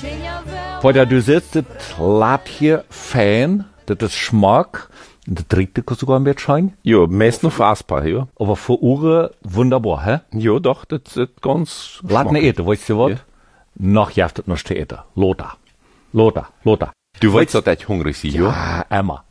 Vor der du sitzt, das laat hier fein, das ist Schmack. Das dritte kann sogar ein bisschen schein. Ja, meist noch fassbar, ja. Aber für Uhren wunderbar, hä? Ja, doch, das ist ganz Laat ne eten, weißt du was? Ja. Noch jaft es noch zu eten. Lothar. Du wolltest doch echt hungrig sein, ja? Ja, immer.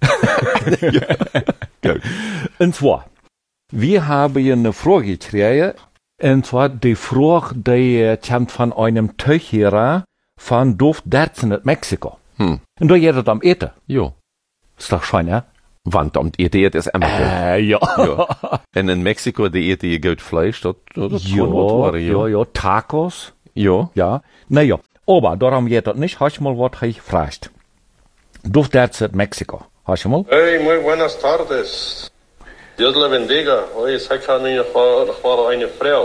Und zwar, wir haben hier eine Frage gekriegt. Und zwar die Frage, die kommt von einem Töcherer von Dorf 13 in Mexiko. Und da geht es am Eten. Ja. Ist doch schön, ja? Want am Eten ist immer gut. Ja. Ja. Und in Mexiko, die eten je gut Fleisch, das kann was werden, ja. Tacos. Ja. Ja. Naja, aber darum geht das nicht. Hast du mal was gefragt? Dorf 13 in Mexiko. Hast du mal? Hey, muy buenas tardes. Dios le bendiga. Hoy es acá eine Frau.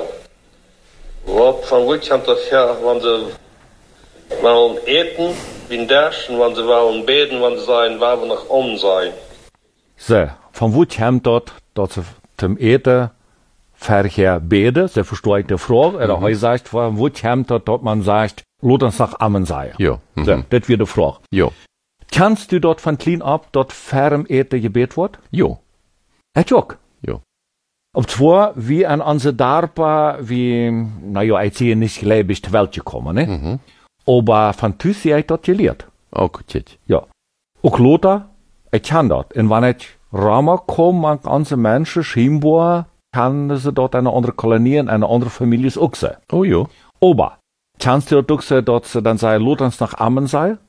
Von wo kommt das her, wenn sie wollen eten, wie ein Därchen, wenn sie wollen beten, wenn sie sein, wenn wir nach sein. So, von wo kommt dort, dass sie zum Eten verher beten? Sie versteht die Frage. Oder er sagt, von wo kommt dort, dass man sagt, lass uns nach Amen sein. Ja. So, das wird die Frage. Ja. Kannst du dort von klein ab, dort ferm Eten gebet wird? Ja. Het ook. Ja. Und zwar, wie an unsere Darpa, wie, naja, ich sehe nicht gleich bis zur Welt gekommen, ne? Aber von Tüssi habe ich dort gelehrt. Auch gut. Ja. Auch Lothar, ich kann dort. Und wenn ich Rama komme, an ganze Menschen, scheinbar, kann sie dort eine andere Kolonie und eine andere Familie auch sein. Oh ja. Aber, kannst du dort auch sagen, dass sie dann sagen, Lothars nach Amen sei?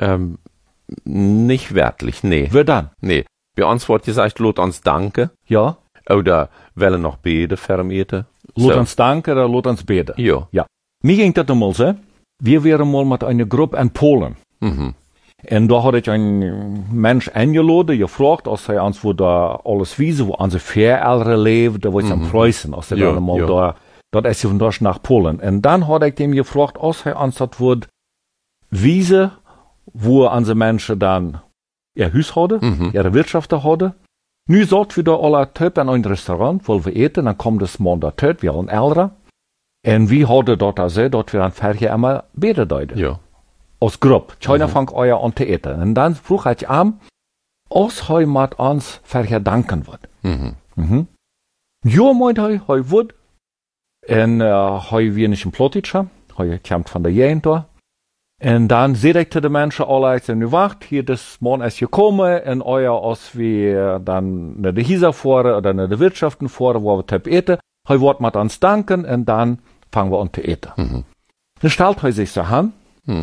Nicht wörtlich, nee. Wer dann? Nee. Bei uns wird gesagt, lot uns danke. Ja. Oder wollen noch beten, vermieten. Lot uns danke oder lot uns beten. Ja. Ja. Mir ging das einmal so. Wir waren mal mit einer Gruppe in Polen. Und da hatte ich einen Mensch eingeladen, gefragt, als er uns wo da alles wiesen, wo unsere Vereltern leben, da wo ich am Preußen, als er dann mal da, dort ist von dort nach Polen. Und dann hatte ich dem gefragt, als er uns das wird wiesen, wo unsere Menschen dann ihr Haus hadden, ihre Wirtschaft hadden. Nu zat we daar alle thuis in een restaurant, wo wir eten, dann kommt das Mann da thuis, wir ein Älterer. Und wir hadden dort also, dort wir ein Ferje einmal beten deuten. Ja. Als Gruppe. China fang euer an te eten. Und dann vroeg ich an, als hij met ons Ferje danken wird. Ja, meint hij wird. Und hij wie nicht ein Plotitscher, hij kommt von der Jent da. En dan zei ik de mensen alle, nu wacht, hier das Mann ist gekommen, en euer als wir dann naar de Hisa voeren, oder naar de Wirtschaften voeren, wo wir tep eten, hij wordt met ons danken, en dan fangen wir an te eten. Dan stellt hij sich so an,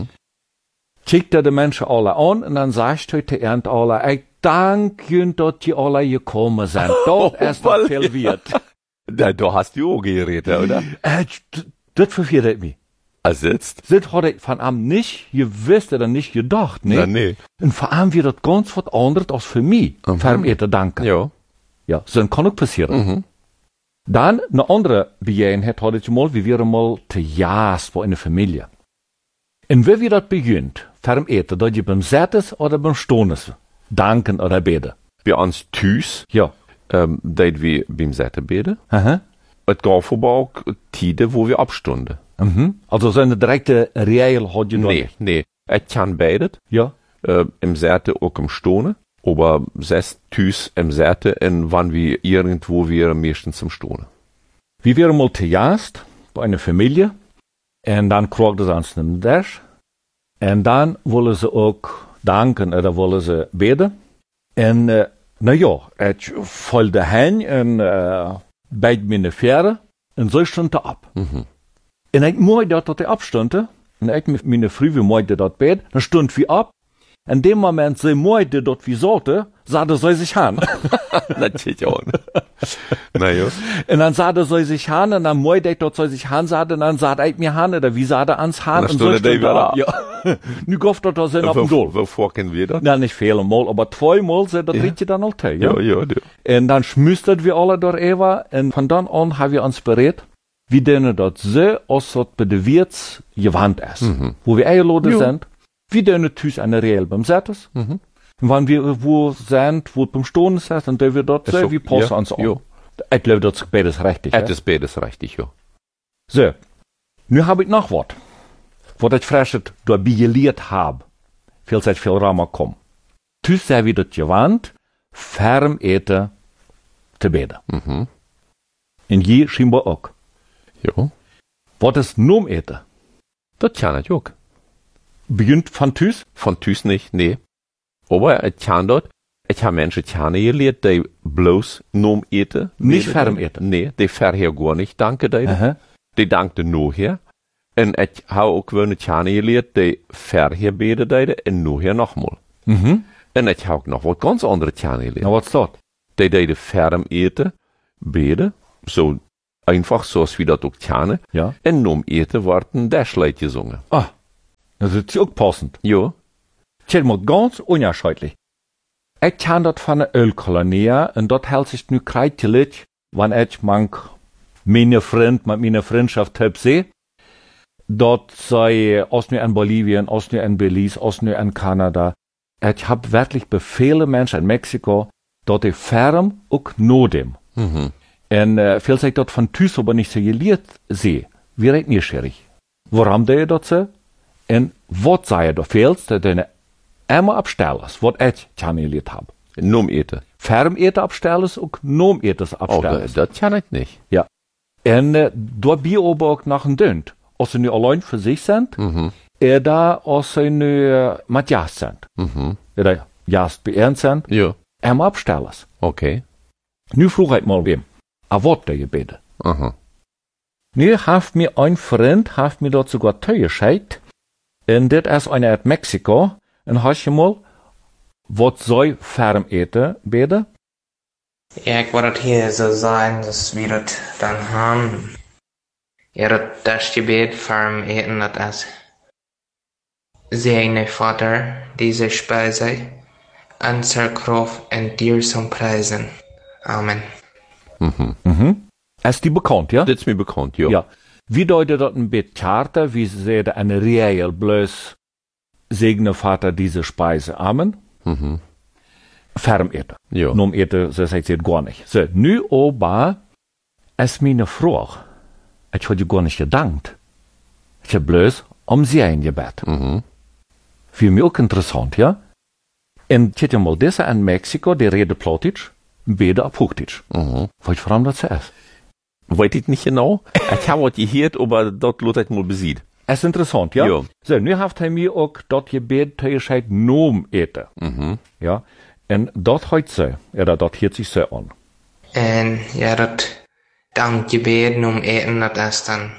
kijkt de mensen alle an, en dan sagt hij te eind alle, ik dank jullie dat je alle gekommen zijn. Dat is wat veel wird. Da hast du auch geredet, oder? Das verwirrt mich. Sitzt? Das hat ich von einem nicht gewusst oder nicht gedacht, ne? Na, nee. Und vor allem wird das ganz was anderes als für mich. Ferm eten danken. Ja. Ja, so kann auch passieren. Dann, eine andere Begebenheit hatte ich mal, wie wir mal te Jaas bei einer Familie. Und wie wir das beginnt, ferm eten, dass je beim Settes oder beim Stones danken oder beten. Bei uns Tüs, Ja. dat wir beim Setten beten. Aha. Es gab aber auch Tide, wo wir abstunden. Also so eine direkte Regel hat je noch nicht. Nee. Es kann beidet. Ja. Im Seite auch im Stone. Aber sest Tüs im Seite und wann wir irgendwo wir meistens zum Stone. Wir waren mal te Jaas bei einer Familie. Und dann kriegten sie uns einen Dash. Und dann wollen sie auch danken oder wollen sie beten. Und, naja, ich voll daheim und bei meine Fähre. Und so stond er ab. En ik mooi dat hij abstond, en ik met mijn vrienden mooi dat bed, dan stond wie ab. En dem Moment, ze mooi dat wie sollte, sah sie sich an. Natürlich auch. Naja. Und dann sah sie sich an, und dann mooi dat sie sich an sah, und dann sah ich mir an, oder wie sah ans an, und so stond er ab. Ja. Nu gaf dat zijn op dem Dorf. Wovor kennen wir das? Ja, nicht viele Mal, aber zweimal, das riecht je dann altijd, ja. Ja. Und dann schmüstert wir alle door Eva, und von dann an haben wir uns berät, wie denen dat so, als dat bei de Wirts gewandt ist. Wo wir eingeladen sind, wie denen Tüs eine Real beim Settes. Und wenn wir wo sind, wo beim Stonen ist, dann der wir dort so, wie passen uns an. Ich glaube, das ist beides richtig. Das ist beides richtig, ja. So, nu habe ich noch was. wat ich freshet dabei gelehrt hab, viel Zeit viel Rama kom. Tüs sei wie das gewandt, ferm eten te beden. Mhm. En je scheinbar auch. Jo. Wat is noem eten? Das kann ich auch. Beginnt von Tüs? Von Tüs nicht, nee. Aber ich kann dort, ich habe Menschen gelehrt, die bloß nom eten. Nicht ferm eten? Nee, die verher gar nicht danke deden. Aha. Die dankte nur her. En ich habe auch gewöhne gelehrt, die verher beden deden en nur her nochmal. Mhm. En ich habe auch noch was ganz anderes gelehrt. Na, wat's dat? Die deden ferm eten, beden, so einfach so wie das auch kennen. Ja. En nom eten worden Dashlight gesungen. Ah, das ist auch passend. Jo. Tja, mal ganz unterschiedlich. Ich kann dat von der Ölkolonie und dort hält sich nu kreitelig, wann ich meine Freundschaft hab sehe. Dort sei aus nur in Bolivien, aus nur in Belize, aus nur in Kanada. Ich hab wirklich befehle Menschen in Mexiko, dort die ferm auch nodem. Mhm. En viel sich dort von Tüs aber nicht so gelehrt sehe. Wie redt neugierig. Warum der dort so? En wat sei er da fehlst, der deine immer abstellers, wat ich gelehrt hab. Nom eten. Ferm eten abstellers und nom eten Oh, abstellers. das kann ich nicht. Ja. En dort bi aber auch nach dem Dönt. Als sie nu allein für sich sind, da als sie nu Matthias sind. Mhm. Oder Jast beehrend sind, Ja. immer abstellers. Okay. Nu vroeg ich mal wem. A wat der gebeten. Aha. Nu haft mir ein Freund, haft mir dort sogar teuer gescheit. En dit is einer uit Mexiko. En hast je mal, wat soll ferm eten beden? Ja, ik wou dat hier zo zijn, dus wie dat dan gaan. Ja, dat gebed ferm eten, dat is. Seine Vater, diese Speise, unser Kraft en dir zum Preisen. Amen. Ist die bekannt, ja? Das ist mir bekannt, ja. Ja. Wie deutet dat een beetje charter, wie ze zeiden, eine reëel bloos, segne Vater diese Speise, Amen. Ferm eten. Ja. Nom eten, so sagt sie gar nicht. So, nu aber, ist meine Frage. Ich hab dir gar nicht gedankt. Ich hab bloß sie eingebet. Für mich auch interessant, ja? Und ich hätte mal diese in Mexiko, die reden Plattdeutsch, beide auf Hochdeutsch. Weil ich fragen, was das ist. Weiß ich nicht genau. Ich habe was gehört, aber dort lot ich mal besieht. Es ist interessant, ja? Ja. So, nu haft er mir auch dort gebet, Teilscheid Nom eten. Ja? Und dort heute so, oder dort hört sich so an. En ja, dat dankgebed eten, dat is dan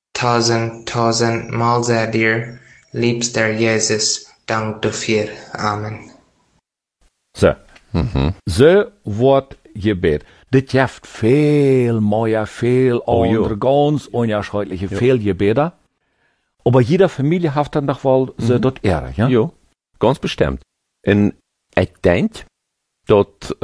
1000 Mal sei dir, liebster Jesus, dank dafür. Amen. So. So wird gebet. Das gibt viel mehr, viel andere, ganz unterschiedliche, viel Gebete. Aber jeder Familie hat dann doch wohl so dort Ehre, ja? Ja, ganz bestimmt. Und ich denke, dass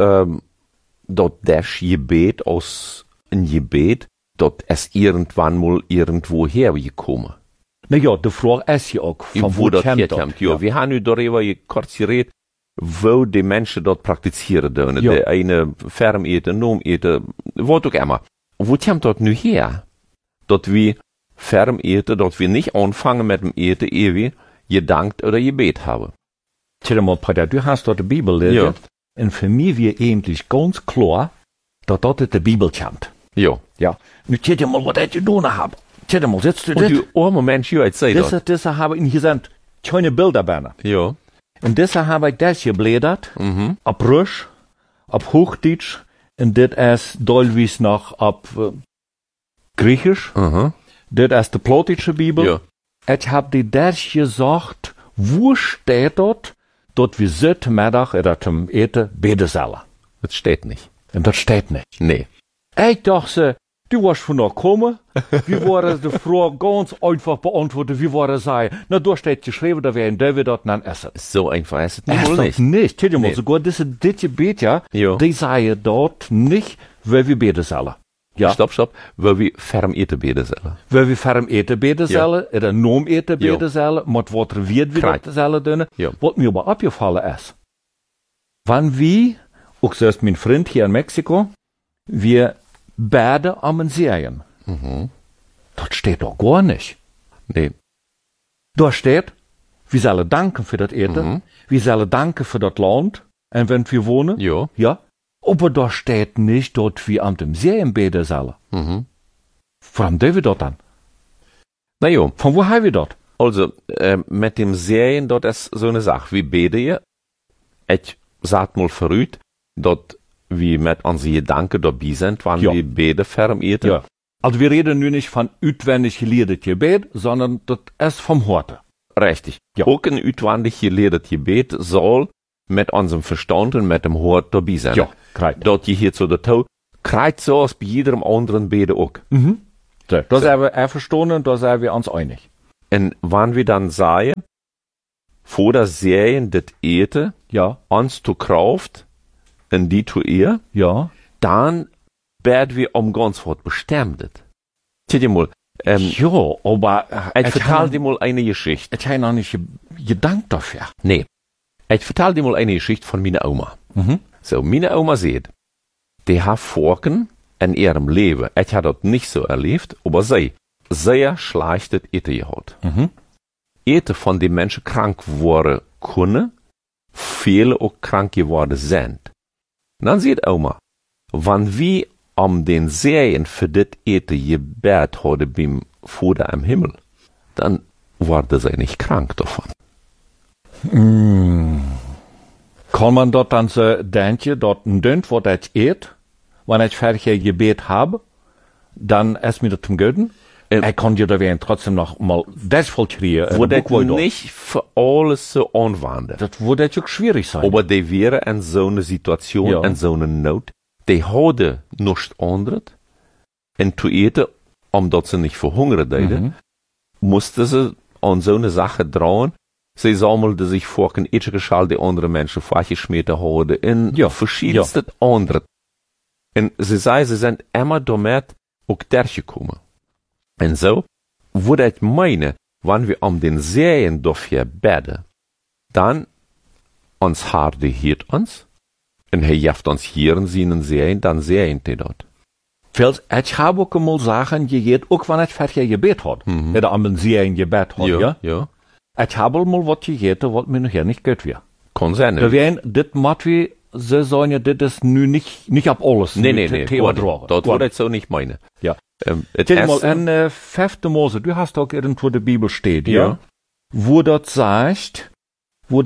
das Gebet aus ein Gebet, dort es irgendwann mal irgendwo hergekommen. Na ja, die Frage ist ja auch, von Wo das kommt herkommt. Ja, wir haben darüber kurz geredet, wo die Menschen dort praktizieren. Ja. Der eine ferm eten, nom eten, was auch immer. Wo kommt dort nu her? Dort wir ferm eten, dort wir nicht anfangen mit dem Eten, ehe wir gedankt oder gebet haben. Tja, mal, Pater, du hast dort die Bibel gelesen. Ja. Und für mich wird eigentlich ganz klar, dass dort die Bibel kommt. Ja. Ja. Nu tja mal, was ich getan habe. Tja mal, sitzt du Und das? die arme Mensch, ja, jetzt sei das. Diese habe ich hier sind schöne Bilder bei. Ja. Und diese habe ich das geblättert, ab Russisch, ab Hochdeutsch, und das ist teilweise noch ab Griechisch. Das ist die Plattdeutsche Bibel. Ja. Ich habe die das gesagt, wo steht dort wir heute Mittag oder zum Eten beten sollen. Das steht nicht. Und das steht nicht. Nee. Ich dachte, du warst von da gekommen, wie war die Frage ganz einfach beantwortet, wie war es sei. Na, da steht geschrieben, da wäre ein David dort dann essen. So einfach ist es Ist wohl das nicht. nicht. Tja mal, Nee. sogar diese Gebet, ja, Ja. die sei dort nicht, weil wir beten sollen. Ja. Stopp, weil wir ferm eten beten sollen. Weil wir ferm eten beten Ja. sollen, oder nom eten Ja. beten sollen, mit wat wird wir Krijt. dort sollen doen. Ja. Was mir aber abgefallen ist, wann wir, auch selbst mein Freund hier in Mexiko, wir beten am Serien. Das steht doch gar nicht. Nee. Da steht, wir sollen danken für das Eten, wir sollen danken für das Land, und wenn wir wohnen. Ja. Ja. Aber da steht nicht, dort wir an dem See im beten sollen. Warum tun wir das dann? Na jo, Von wo haben wir das? also, mit dem Serien, dort ist so eine Sache. Wie bete je? Ich sag mal verrückt, dort wir mit unseren Gedanken dabei sind, wann Ja. wir beten ferm eten. Ja. Also wir reden nun nicht von utwendig gelehrtes Gebet, sondern das ist vom Horte. Richtig. Ja. Auch ein utwendig gelehrtes Gebet soll mit unserem Verstand und mit dem Hort dabei sein. Ja, kreit. Dort je hier zu der Tau, kreit so als bei jedem anderen Bede auch. So, da sind wir verstanden, da sind wir uns einig. Und wann wir dann sagen, vor das Serien das Ete, Ja, uns zu Kraft, in die zu ihr, ja. dann werden wir ganz Wort bestimmt. Tja, dir mal, Ja, aber ich vertel dir mal eine Geschichte. ich habe noch nicht gedankt dafür. Nee. Ich vertel dir mal eine Geschichte von meiner Oma. So, meine Oma sieht, die hat Forken in ihrem Leben, ich habe das nicht so erlebt, aber sie sehr schlechtes Eten gehabt. Eten von den Menschen krank worden können, viele auch krank geworden sind. Dann sieht Oma, wann wir den Serien für das Eten gebet haben beim Vater im Himmel, dann wurde sie nicht krank davon. Kann man dort dann so denken, dort ein Dönt, wo ich eet, wenn ich fertig Gebet habe, dann ist mir das zum Götten. Ich kann dir da trotzdem noch mal das voll kriegen. Wo das nicht für alles so anwenden. Das würde jetzt auch schwierig sein. Aber die wären in so einer Situation, Ja. in so einer Not, die hadden nichts anderes. Und zu eten, omdat sie nicht verhungern deden, mussten sie an so eine Sache trauen. Sie sammelten sich vor ein Etschgeschall, die andere Menschen vorgeschmiert haben, in verschiedenste andere. Und sie sagen, sie sind immer damit auch durchgekommen. Und so würde ich meinen, wenn wir den Serien dafür beten, dann uns Harte hielt uns, und er jaft uns hier in seinen Serien, dann sehen die dort. Ich habe auch mal Sachen gegeben, auch wenn ich fertig Gebet hat. Oder am Serien Gebet hat, ja. ja. Ich habe mal was gegeben, was mir nachher nicht gut wäre. Kann sein, Da wären, das macht wie, sie sagen ja, das ist nun nicht ab alles. Nee, Thema drauf. dort würde ich so nicht meinen. Ja. Het Guck mal, Essen, in 5. Mose, du hast auch irgendwo die Bibel steht, ja? Ja. Wo das sagt, und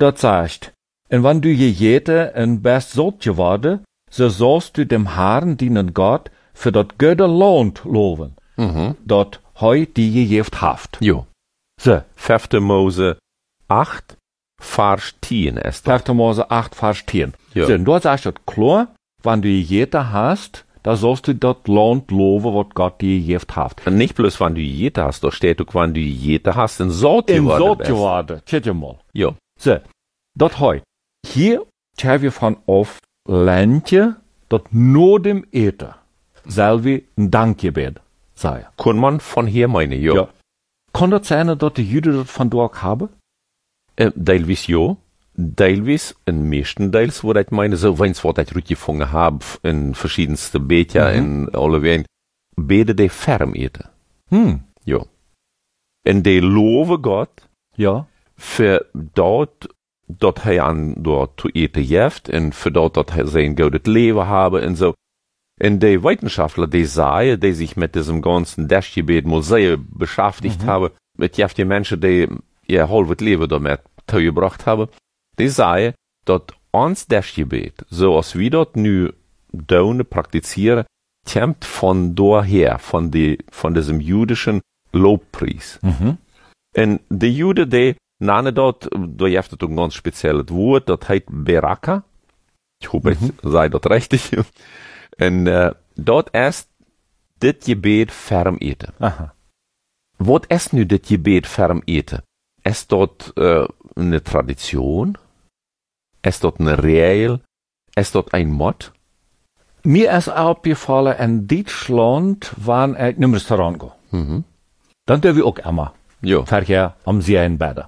wenn du jete en best sollt geworden, so sollst du dem Herrn dienen Gott für dat göde Lohnt loven, dat heu die gegeft haft. jo. So, 5. Mose 8, Vers 10 ist das. 5. Mose 8, Vers 10. Ja. So, und dort sagst du klar, wenn du jete hast, da sollst du dat Lohnt loven, wat Gott dir gegeft haft. Und nicht bloß, wenn du jede hast, da steht auch, wenn du jede hast, in Sort In geworden Sot bist. geworden, tjet je mal. Jo. So, dat heu. Hier haben wir von auf Ländje, dat nur dem Eten, soll wir ein Dankgebet sein. Kann man von hier meinen, jo. Ja. Kann das sein, dass die Juden das von dort haben? Teilweise ja. Teilweise, in meisten Teils, wo ich meine, so, wenn ich was ich rückgefangen habe, in verschiedenste Becher, in alle Wegen, beten die ferm eten. Ja. Und die loven Gott, Ja. für dort, dat hij aan dort zu eten heeft, en für dort, dat hij zijn gutes Leben habe, und so. Und die Wissenschaftler, die sagen, die sich mit diesem ganzen Dashgebet mal sehr beschäftigt haben, mit die Menschen, die ihr halbes Leben damit zugebracht haben, die sagen, dass uns Dashgebet, so als wir dort nu down praktizieren, kommt von daher, von diesem jüdischen Lobpreis. Und die Juden, die nennen dort, da gibt es ein ganz spezielles Wort, das heißt Beraka. Ich hoffe, ich sei das richtig. Und dort ist das Gebet ferm eten. Aha. Was ist nu das Gebet ferm eten? Ist dort eine Tradition? Ist dort eine Regel? Ist dort ein Mod? Mir ist aufgefallen, in Deutschland, wann ich in ein Restaurant gehe. Dann dürfen wir auch immer. Ja. Verkehr am Seen beden.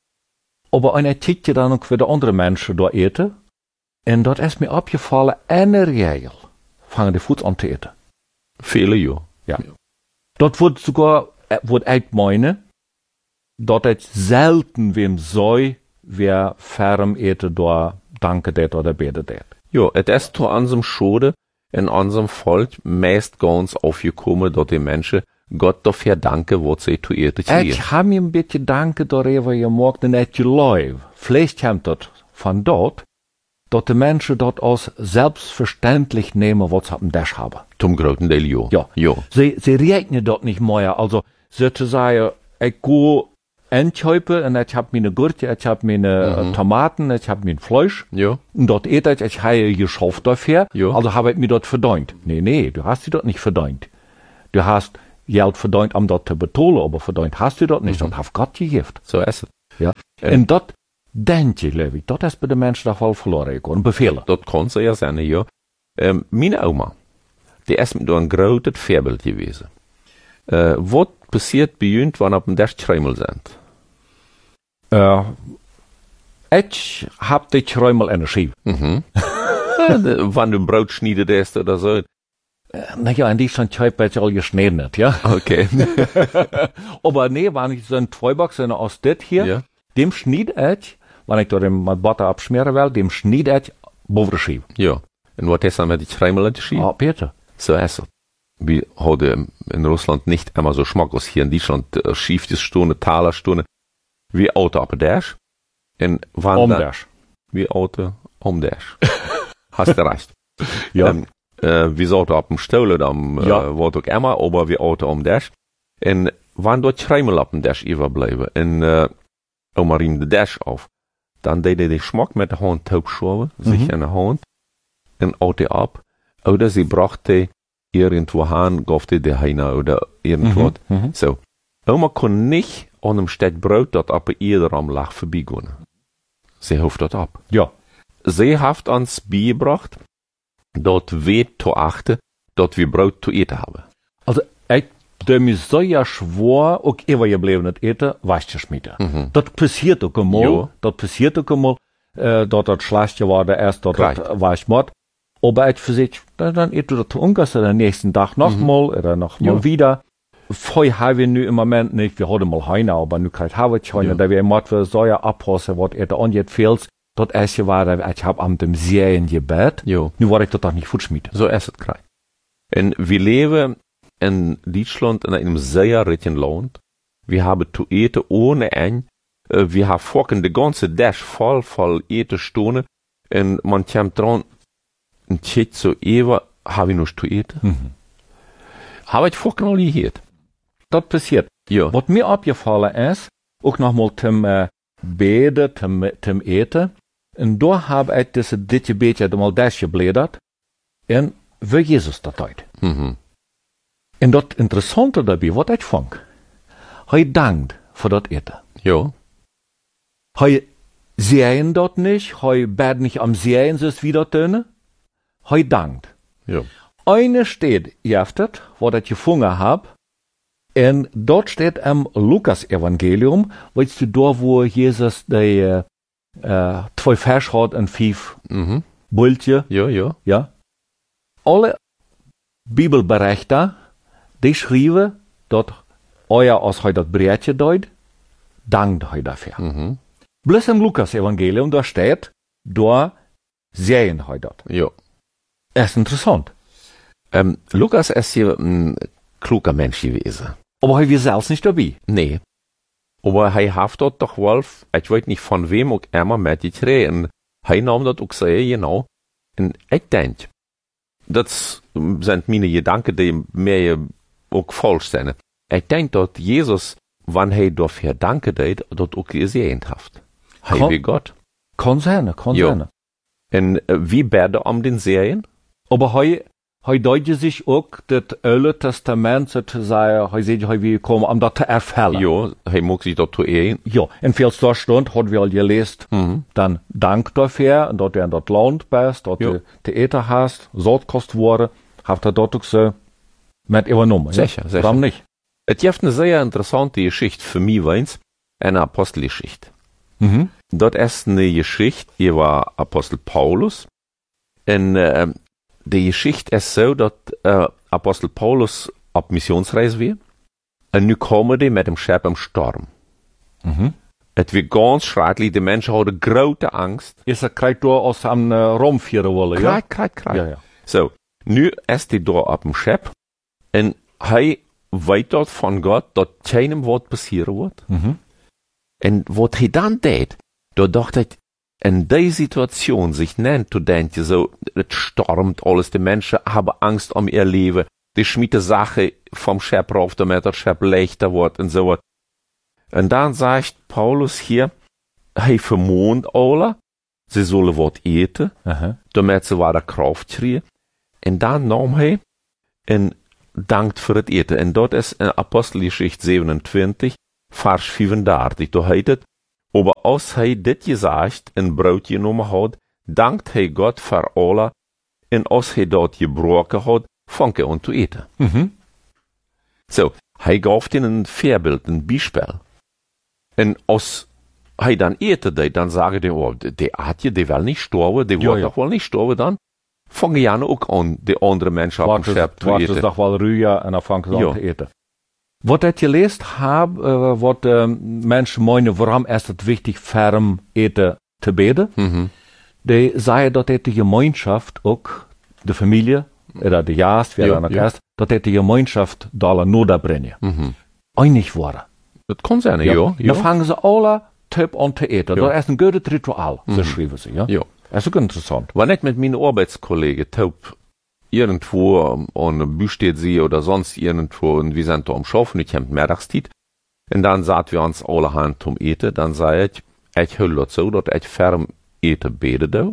Aber eine Tietje dann auch wieder andere Menschen da eten. Und dort ist mir aufgefallen, eine Regel. Fangen die Fuß an zu eten. Viele ja. Ja. Dort wird sogar, wird ich meine, dat het selten wem soll, wer ferm ete da danke det oder bete det. Ja, es ist zu unserem Schode in unserem Volk meist ganz aufgekommen, dass die Menschen Gott dafür danken, was sie zu ihr tun. Ich habe mir ein bisschen danke darüber gemacht und et geläuf. Vielleicht kommt das von dort, dass die Menschen dort als selbstverständlich nehmen, was sie am Tisch haben. Zum großen Teil, ja. Ja. Ja. Sie rechnen dort nicht mehr. Also, sie zu sagen, ich gehe einkaufen und ich habe meine Gurke, ich habe meine Tomaten, ich habe mein Fleisch. Ja. Und dort ich habe geschafft dafür. Ja. Also habe ich mir dort verdient. Nee, du hast sie dort nicht verdient. Du hast Geld verdient, um dort zu betonen, aber verdient hast du dort nicht. Das hat Gott gegeben. So ist es. Ja. Und dat denk je, Levi, dat is bij de mensen toch wel verloren gegaan. Bevelen. Das kann so ja sein, ja. Meine Oma, die ist mit ein großes Vorbild gewesen. Was passiert bei uns, wenn auf dem Tisch Träumel sind? Ich hab die Träumel in der Schiebe. Wenn du ein Brot schneidest oder so. Naja, in die schon Träumel all geschnitten, ja. Okay. Aber nee, wenn ich so ein Zweiback so aus das hier, Ja. dem schnied ich, wenn ich dort mit Butter abschmieren will, dem schnied ich boven der Schiebe. Ja. Und was ist dann mit den Träumel geschehen? Ah, Peter. So ist es. Wir haben in Russland nicht immer so schmacklos hier in Deutschland Schiefstunde, Talerstunde, wie Auto ab der Dash. Und wann Omdash. wie Auto um Dash. Hast du recht. Ja. Wie Auto ab dem Stuhl oder am Ja. Wort auch immer, aber wie Auto um Dash. Und wann dort Schreimel ab dem Dash überbleiben und Marien de Dash auf, dann deed die Schmack mit der Hand taubschauen, sich in der Hand, und Auto ab, oder sie brachte irgendwo hin, gaufte die Heine oder irgendwas. So. Oma kon nicht an einem Stück Brot, dat ab jeder am Lach vorbeigehen. Sie hofft dort ab. Ja. Sie hat uns beigebracht, dort weh zu achten, dort wir Brot zu eten haben. Also, ich der mir so ja schwor, auch übergeblieben hat eten, weißt du schmieden. Das passiert auch einmal, Jo. das passiert auch einmal, dort das schlecht geworden ist, dort Right. weiß man. Aber ich für sich, dann isst du das ungefähr den nächsten Tag nochmal, oder nochmal Jo. wieder. Vorher haben wir nu im Moment nicht, wir hatten mal Heine, aber nu kann ich haben Heine, Ja. da wir immer für so ja abpassen, was er da angeht, fehlt. Das erste war, ich hab am dem Serien gebet. Jo. Nu war ich das auch nicht futschmieden. So ist es gerade. Und wir leben in Deutschland in einem sehr reichen Land. Wir haben zu eten ohne Ende. Wir haben vorhin die ganze Dash voll eten Stunden. Und man kommt dran, ein Tschit so ewa, habe ich noch zu eten. Habe ich vorhin noch nie gehört. Das passiert. Ja. Was mir aufgefallen ist, auch nochmal zum Beten, zum Eten, und da habe ich dit Gebet mal das geblädert, und wie Jesus das tut. Und das Interessante dabei, was ich fand, er dankt für das Eten. Ja. Er sehen dort nicht, er bet nicht am Sehen, es wieder töne, er dankt. Ja. Eine steht, jeftet, was ich gefunden hab, und dort steht am Lukas-Evangelium, weißt du, da wo Jesus die 2 Fisch hat und 5 Bultje, Ja. ja. Alle Bibelberichter, die schreiben, dort euer als hij dat Bretje deut, dankt hij dafür. Bloß im Lukas-Evangelium, da steht, da sehen hij dat. Ja. Das ist interessant. Lukas ist hier ein kluger Mensch gewesen. Aber er war selbst nicht dabei. Nee. Aber hij hat dort doch wohl, ich weiß nicht von wem auch immer mitgekriegt, und hij nahm das auch sehr genau. Und ich denke, das sind meine Gedanken, die mir auch falsch sind. Ich denke, dass Jesus, wann er dafür danke deed, das auch gesehen hat. Hij wie Gott. Kann sein. Ja. Und wie beide um den Serien? Aber hij deutet sich auch das Alte Testament sozusagen, hij sagt, hij will kommen, um das zu erfüllen. Ja, hij mag sich dort ehren. Ja, in viel Stunden hat wir all gelesen, dann Dank dafür, und dort du in das Land bist, dort Ja. du Theater hast, Sortkost wurde, hat er dort auch so mit übernommen. Sicher. Warum nicht? Es gibt eine sehr interessante Geschichte für mich, weins, eine Apostelgeschichte. Dort ist eine Geschichte über Apostel Paulus. Und die Geschichte ist so, dass Apostel Paulus auf Missionsreise war. Und nu kommen die mit dem Schiff im Sturm. Het wird ganz schrecklich, die Menschen haben große Angst. Is er krijgt door als ze aan romvieren willen, ja? Krijg. Ja, ja. So, nu ist hij daar op een schep en hij weet dat van God dat keinem wat passieren wordt. En wat hij dan deed, dat dacht hij, in die Situation sich nennt, du denkst so, es stormt alles, die Menschen haben Angst um ihr Leben, die schmieden Sachen vom Schep rauf, damit der Schep leichter wird und so was. Und dann sagt Paulus hier, hij vermoont alle, sie sollen wat eten, damit sie weiter Kraft kriegen. Und dann nahm hij en dankt voor het eten. En dat is in Apostelgeschichte 27, Vers 35. Da heißt es, aber als hij dit gezegd en brood genomen had, dankt hij God voor alle, en als hij dat gebroken had, vangt hij aan te eten. So, hij gaf ihnen een voorbeeld, een bijspel. En als hij dan eten deed, dan zeggen die, oh, die Aatje, die wil niet sterven, die wordt toch wel niet sterven dan. Vangen Jan ook aan, de andere mensen op een schep te eten. Het is toch wel ruier en dan vangen ze aan te eten. Wat dat je leest, wat mensen meinen, waarom is het wichtig, ferm eten te beden? Die zeggen dat het de gemeenschap ook, de familie, de jaast, wie dan ook is, dat het de gemeenschap daar nodig brengen. Einig worden. Dat kan zijn, ja. Dan vangen ze alle typ aan te eten. Dat is een goed rituaal, zo schrijven ze, ja. Dat is ook interessant. Wanneer ik met mijn arbeidskollegen taub irgendwo an einem Büstedt sehe oder sonst irgendwo und wir sind da am Schaffen, ich habe Mittagszeit und dann sagt wir uns alle Hand zum Eten, dann sage ich höre dazu, dass ich ferm eten bete da.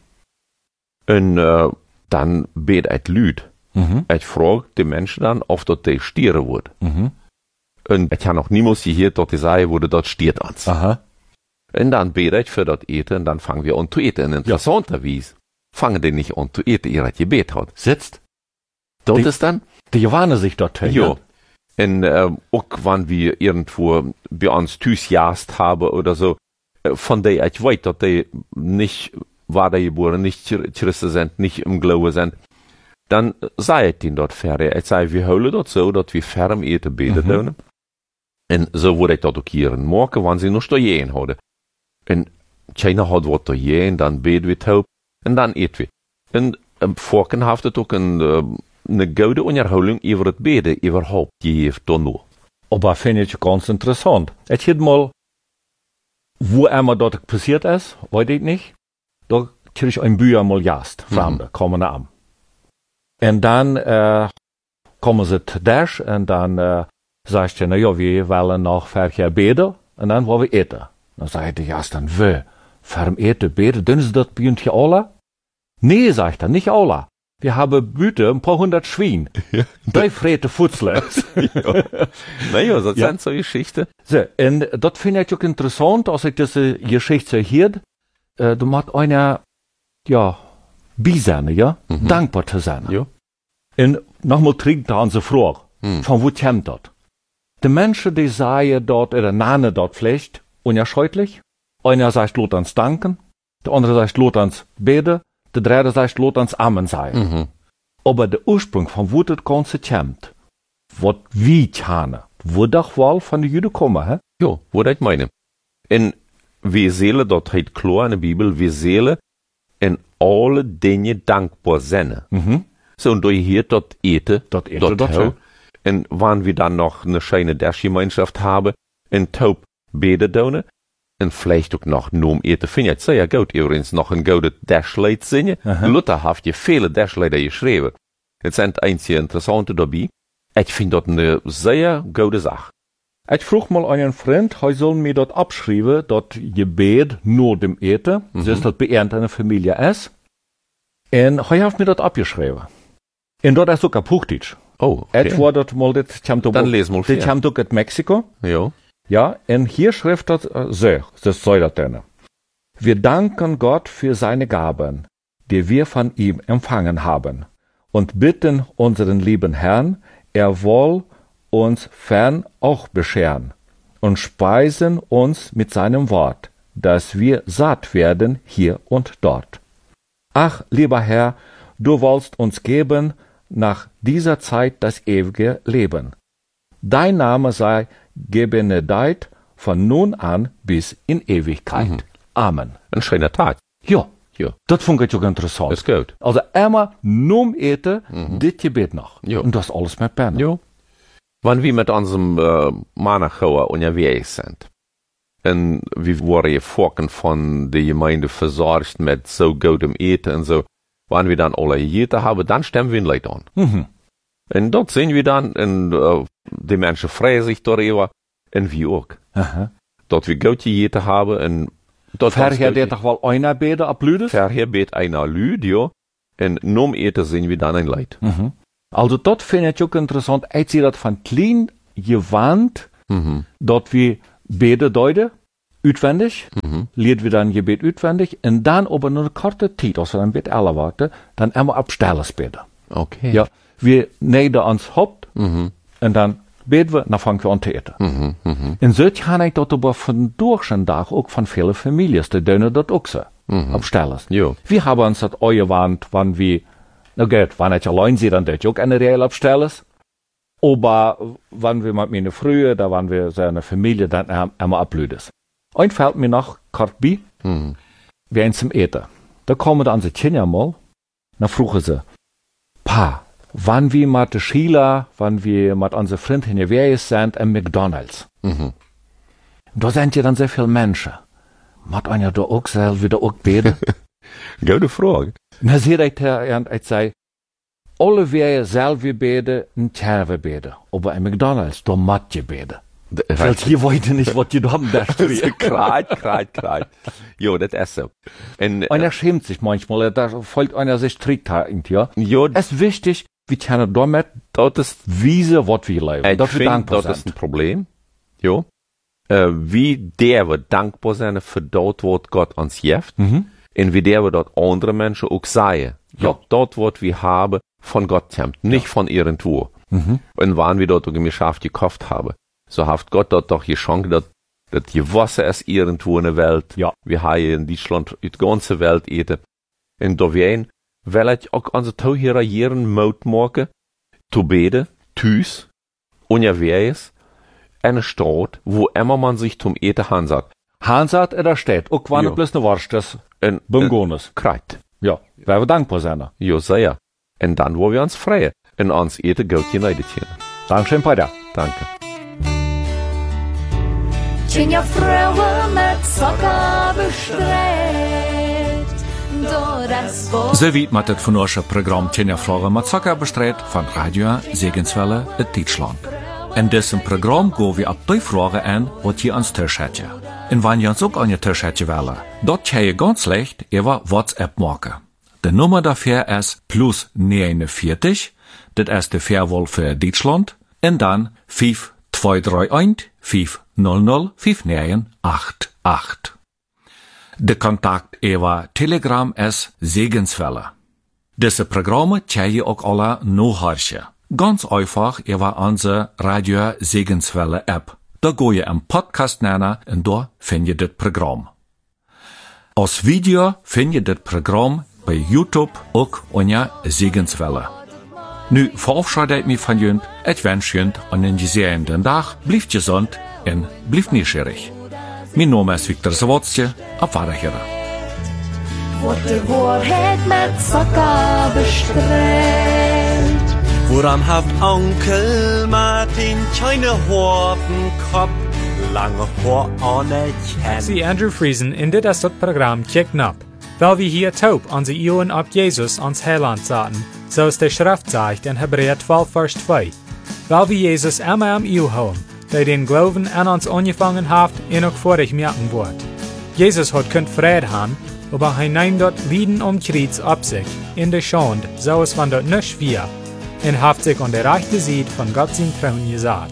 Und dann bete ich Lüd. Ich frage die Menschen dann, ob das die stieren wird. Und ich habe noch niemals gehört, dass die sagen, wo das stiert uns. Und dann bete ich für das Eten und dann fangen wir an zu eten. Und interessanterweise fangen die nicht an zu eten, ihr hat gebet hat. Sitzt. Das ist dann? Die gewarnen sich dort. Ja. Und auch wenn wir irgendwo bei uns Tüßjast haben oder so, von der ich weiß, dass die nicht Wadergeboren, nicht Christen sind, nicht im Glauben sind, dann sei ich denen dort fertig. Ich sage, wir holen dort so, dass wir ferm eten beten können. Und so würde ich das auch hier machen, wenn sie noch stehen haben. Und keiner hat was da gehen, dann beten wir taub. En dan eten we. En Vorken heeft het ook een goede onderhouding over het beden überhaupt gegeven dan nog. Aber finde ich ganz interessant. Ich hätte mal, wo einmal dort passiert ist, weiß ich nicht, da krieg ich ein Bücher mal jast, Fremde, kommen an. Und dann kommen sie zu Dash und dann sagst du, na ja, wir wollen noch verkehr beten und dann wollen wir eten. Dann sagt der Jast dann, ferm eten, beten, dann ist das bei uns hier alle? Nee, sagt er, nicht alle. Wir haben Büte, ein paar hundert Schwein. Drei frete Futzle. Naja, das sind so Geschichten. So, und das finde ich auch interessant, als ich diese Geschichte höre. Du musst einer, bei sein, ja, dankbar zu sein. Ja. Und nochmal trinkt an sie Frage, von wo kommt das? Die Menschen, die sagen dort, oder nennen dort vielleicht, unerschreutlich. Einer sagt, lot uns danken, der andere sagt, lot uns beten, der dritte sagt, lot uns Amen sagen. Aber der Ursprung von wo das Ganze kommt, was wie tun, wo doch wohl von den Juden kommen, hä? Ja, würde ich meinen. Und wir sehen, dort heißt klar in der Bibel, wir sehen in alle Dinge dankbar sein. So, und durch hier dort eten, dort und wenn wir dann noch eine schöne Gemeinschaft haben, in taub beten tun, und vielleicht auch noch nur eten, finde ich sehr gut, übrigens noch ein gutes Dashlied singen. Luther hat ja viele Dashlieder geschrieben. Es sind einige interessante dabei. Ich finde das eine sehr gute Sache. Ich frug mal einen Freund, er soll mir dort abschreiben, dort Gebet nur dem Eten, so ist das beernt eine Familie ist. Und er hat mir dort abgeschrieben. Und dort ist auch Puchtitsch. Oh, okay. Ich war dort mal, das kommt dann lesen wir das kommt auch aus Mexiko. Ja. Ja, und hier schreibt das so, das soll das denn. Wir danken Gott für seine Gaben, die wir von ihm empfangen haben, und bitten unseren lieben Herrn, er woll uns fern auch bescheren, und speisen uns mit seinem Wort, dass wir satt werden hier und dort. Ach, lieber Herr, du wollst uns geben nach dieser Zeit das ewige Leben. Dein Name sei gebenedeit von nun an bis in Ewigkeit. Amen. Ein schöner Tag. Ja, Ja, das fand ich auch interessant. ist gut. Also immer nun eten, dit Gebet noch. Ja. Und das alles mit Pennen. Ja. Wenn wir mit unserem Mannachauer unterwegs sind, und wir wurden vorhin von der Gemeinde versorgt mit so gutem Eten und so, wenn wir dann alle Eten haben, dann stimmen wir ein Leid an. Und dort sehen wir dann, und die Menschen freuen sich darüber, und wir auch. Aha. Dort wir gute Eten haben, und dort Verher der doch wohl einer beten ab Lüdes? Verher bet einer Lüd, ja, und nom Eten sehen wir dann ein Leid. Also dort finde ich auch interessant, als sie das von klein gewandt, dort wie beten deuten, uitwendig, leert wir dann Gebet uitwendig, und dann aber nur eine kurze Zeit, als wir dann Bett alle warten, dann immer abstellen beten. Okay. Ja, wir neiden ans Haupt, und dann beten wir, dann fangen wir an zu eten. Und so kann ich das aber von Durchschnitt auch von vielen Familien, die denen das auch so, abstellen. Ja. Wir haben uns das auch gewandt, wenn wir, na gut, wenn ich allein sehe, dann das ich auch eine Real abstellen. Aber wenn wir mit meiner Frühe, da waren wir so eine Familie, dann immer ablödes. Und fällt mir noch kurz bei, wir gehen zum Eten. Da kommen dann die Kinder mal, dann fragen sie, Pa, wann wir mit der Schüler, wann wir mit unseren Freunden unterwegs sind, im McDonalds. Da sind ja dann sehr viele Menschen. Macht einer da auch selber wieder auch beten? Gute Frage. Na, sehe ich da, und ich sage, alle wir selber beten, und selber beten. Aber im McDonalds, da macht je beten. Weil hier wollte nicht, was die da haben, da steht. Kreit. Jo, das ist so. Und, Einer schämt sich manchmal, da folgt einer sich strikt ja. jo, Es ist wichtig, wir können damit, das ist, wiese, was wir leben. ich Dass wir finde, dankbar das ist sind. ein Problem. Jo. Wie der wir dankbar sein für dort, was Gott uns gibt. Und wie der wir dort andere Menschen auch sagen. Ja, dort, was wir haben, von Gott kommt, nicht von irgendwo. Und wann wir dort eine Schaft gekauft haben, so hat Gott dort doch geschenkt, dass die Wasser ist irgendwo in der Welt. Ja. Wir haben in Deutschland die ganze Welt eten. Und da werden, weil ich auch unsere Tauhierer jeden Mut machen, zu beten, thuis, unterwegs, eine Stadt, wo immer man sich zum Eten hansat. Hansat, da steht, auch wenn Ja. bloß eine Wurst ist, Und Bungones. Kreit. Ja, weil wir dankbar sind. Ja, sehr. Und dann, wo wir uns freuen, und uns Eten Geld geneidet hier. Dankeschön, Peter. Danke. Tjenja vrouwen met sokken bestreed. Door das Woord. So wie man das von unserem Programm Tjenja Fragen mit Zucker bestreut von Radio Segenswelle in Deutschland. In diesem Programm gehen wir ab die Fragen an, was ihr ans Tisch hättet. Und wenn ihr uns auch an den Tisch hättet wollen, dort kann ihr ganz leicht über WhatsApp machen. Die Nummer dafür ist +49, das ist die Fairwahl für Deutschland, und dann 5231 500 5988. Der Kontakt über Telegram ist Segenswelle. Diese Programme kann ihr auch alle nachhören. Ganz einfach über unsere Radio Segenswelle App. Da go je een podcast nennen en daar vind je dit programma. Als video vind je dit programma bij YouTube ook onder Segenswelle. Nu verabschiede ik me van jullie. Ik wens jullie een gezegende dag. Blijf gezond en blijf nieuwsgierig. Mijn naam is Victor Zawadzki. Op Wiederhören. Wordt de waarheid met sokken bestreed. Woran haft Onkel Martin keine Hortenkopf, lange Haar anerkennen? Sie Andrew Friesen in dit as dat Programm kicken ab, weil wir hier taub an sie Ionen ab Jesus ans Heiland zaten, so es der Schrift sagt in Hebräer 12, Vers 2. Weil wir Jesus immer am Iu haben, der den Glauben an uns angefangen hat, und auch vor ich merken wird. Jesus hat könnt Frieden haben, aber er nimmt dort Lieden Kreuz ab sich, in der Schande, so es von dort nicht schwer, und hat sich an der rechten Seite von Gott sein Thron gesagt.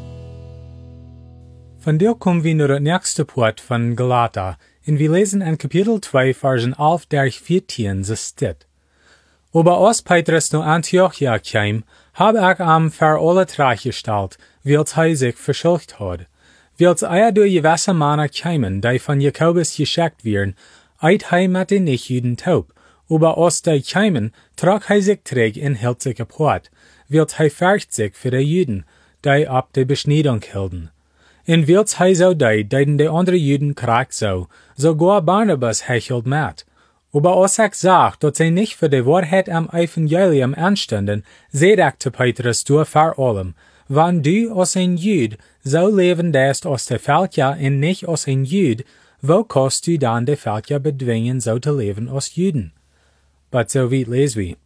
Von der kommen wir nur das nächste Part von Galater, und wir lesen in Kapitel 2, Versen 11 durch 14, so steht. Aber als Petrus zu Antiochia kam, habe ich am für alle gestellt, wils er sich verschuldigt hat. Wils er durch gewisse Männer kamen, die von Jakobus geschickt werden, eit er mit den Nichtjuden taub. Aber als die kamen, trug er sich träg und hielt sich apart, wils er fürcht sich für die Juden, die ab der Beschneidung hielten. In wils hij zo deiden de andere Juden kracht so gar Barnabas hechelt met. Aber als ich sagt, dass sie nicht für die Wahrheit am Evangelium anstanden, sagte Petrus durch vor allem, wenn du als ein Jud so leben lässt als der Völker und nicht als ein Jud, wo kannst du dann die Völker bedwingen, so zu leben als Juden? Aber so weit lesen wir.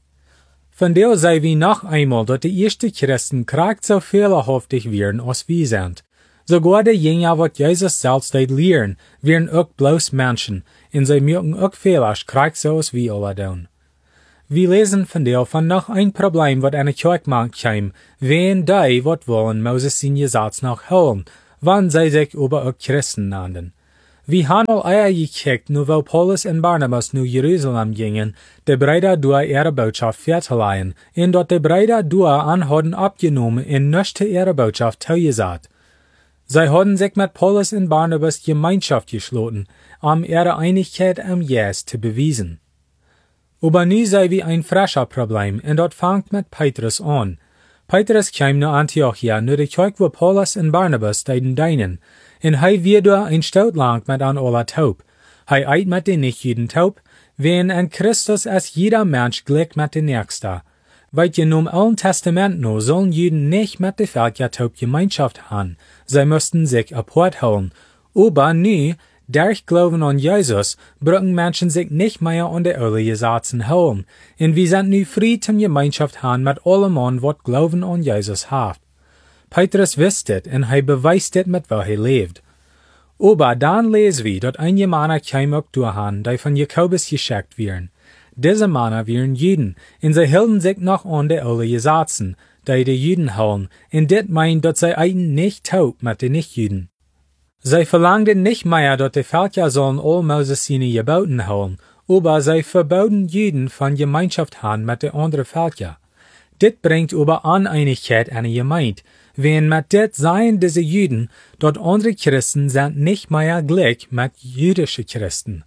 Von der sei wir noch einmal, dass die ersten Christen kracht so fehlerhaftig wären, als wir sind. Sogar die Jünger, wat Jesus selbst deed lehren, wären auch bloß Menschen, und sie mögen auch Fehler kracht so als wir alle tun. Wir lesen von noch ein Problem, wat eine Kirche macht, wen die, wat wollen Moses sein Gesetz noch holen, wann sie sich über auch Christen nannten. Wir haben all eier gekickt, nur weil Paulus und Barnabas nach Jerusalem gingen, die Brüder durch ihre Botschaft verleihen, und dort die Brüder durch anhaben abgenommen und nicht zu ihrer Botschaft zugesagt. Sie haben sich mit Paulus und Barnabas Gemeinschaft geschlossen, ihre Einigkeit am Jesus zu beweisen. Aber nu sei wie ein frischer Problem, und dort fängt mit Petrus an. Petrus kam nach Antiochia, nur die Kirche, wo Paulus und Barnabas deinen, und hij wird durch ein Stout lang mit an aller taub. Hij eit mit den Nichtjuden taub, wen an Christus als jeder Mensch gleich mit den Nächsten. Weil je nun Alten Testament no sollen Juden nicht mit der Völker taub Gemeinschaft haben, sie müssten sich apart holen. Aber nu, durch Glauben an Jesus, brücken Menschen sich nicht mehr an die alten Gesetze holen, und wir sind nu frei zum Gemeinschaft haben mit allem an, wat Glauben an Jesus hat. Petrus wisst het, und hij beweist het mit wo hij lebt. Aber dann lesen wir, dass einige Männer kämen auch durchhan, die von Jakobus geschickt werden. Diese Männer wären Juden, und sie hielten sich noch an die alten Gesetze, die Juden holen, und das meint, dass sie einen nicht taub mit den Nichtjuden. Sie verlangten nicht mehr, dass die Völker sollen all Moses seine Geboten holen, aber sie verboten Juden von Gemeinschaft haben mit den anderen Völkern. Dit bringt über Uneinigkeit an die Gemeinde, wenn mit dit seien diese Juden, dort andere Christen sind nicht mehr gleich mit jüdischen Christen.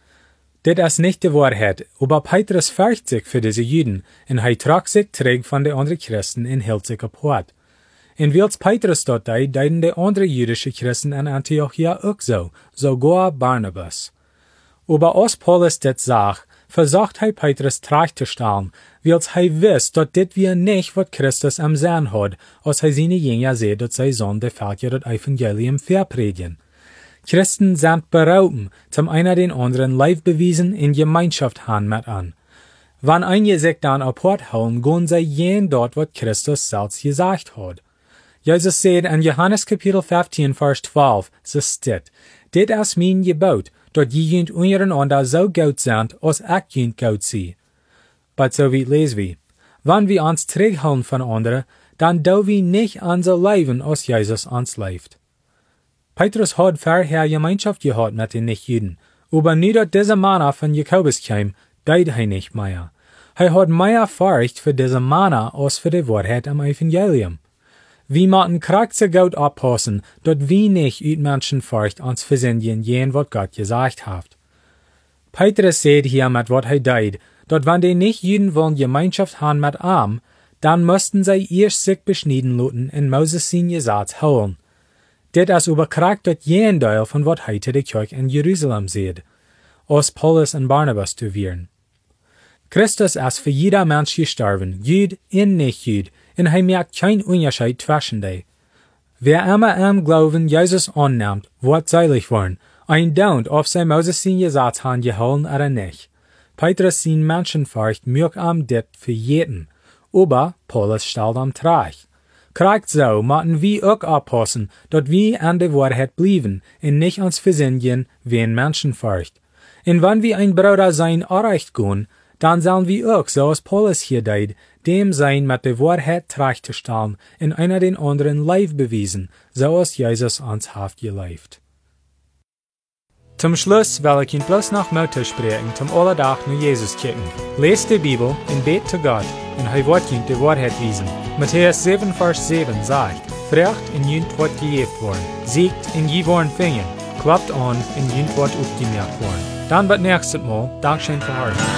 Dit ist nicht die Wahrheit, aber Petrus fürchtet sich für diese Juden, und er trug sich träg von den anderen Christen und hielt sich apart. Und wils Petrus dort deiden die anderen jüdischen Christen in Antiochia auch so, sogar Barnabas. Aber als Paulus dit sagt, versucht Petrus trag zu stellen, wils wisst, dass dit wir nicht, wat Christus am Sinn hat, als seine Jünger sieht, dass sie sollen die Völker das Evangelium verpredigen. Christen sind berauben, zum einer den anderen live bewiesen in Gemeinschaft haben mit an. Wenn einige sich dann apart holen, gehen sie jen dort, wat Christus selbst gesagt hat. Jesus sagt in Johannes Kapitel 15, Vers 12, so steht, dit ist mein Gebot, dat je jünt untereinander so gut sind, als ich jünt gut sie. Aber so wie lesen wir. Wenn wir uns zurückhalten von anderen, dann do wir nicht an so leben, als Jesus uns lebt. Petrus hat vorher Gemeinschaft gehabt mit den Nichtjuden, aber nie dat diese Männer von Jakobus kam, deed er nicht mehr. Er hat mehr Furcht für diese Männer als für die Wahrheit am Evangelium. Wir müssen kracht so gut aufpassen, dass wir nicht uit Menschenfurcht uns versenden, jen was Gott gesagt hat. Petrus sagt hier mit was er deed, dass wenn die Nichtjuden wollen Gemeinschaft haben mit ihm, dann müssten sie erst sich beschneiden lassen in Moses sein Gesetz holen. Dit ist überkracht dat jen Teil von wat heute die Kirche in Jerusalem sieht, aus Paulus und Barnabas zu werden. Christus ist für jeder Mensch gestorben, Jud und Nicht-Jud, und er merkt kein Unterschied zwischen die. Wer immer am Glauben Jesus annimmt, wird seilig worden, ein Daunt, ob sie Moses sein Gesetz haben gehalten oder nicht. Petrus sein Menschenfurcht mögt am dit für jeden, aber Paulus stellt am Trag. Kracht so, müssen wir auch aufpassen, dass wir an der Wahrheit bleiben und nicht uns versenden wie ein Menschenfurcht. Und wenn wir ein Bruder sein erreicht gehen, dann sollen wir auch, so als Paulus hier deed, dem sein mit der Wahrheit trag zu stellen und einer den anderen live bewiesen, so als Jesus uns hat gelebt. Zum Schluss will ich Ihnen bloß noch Mutter sprechen, zum Allerdach nur Jesus kicken. Lest die Bibel und bet zu Gott, und er wird Ihnen die Wahrheit wiesen. Matthäus 7, Vers 7 sagt, Frecht in jünt wird gejeft worden, siegt in je worden fingen, klappt an in jünt wird aufgemerkt worden. Dann wird nächstes Mal, Dankeschön für heute.